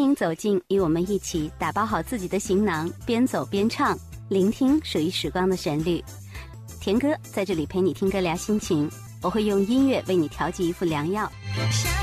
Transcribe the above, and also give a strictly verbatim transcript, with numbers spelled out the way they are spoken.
迎走进，与我们一起打包好自己的行囊，边走边唱，聆听属于时光的旋律。田哥在这里陪你听歌聊心情，我会用音乐为你调剂一副良药。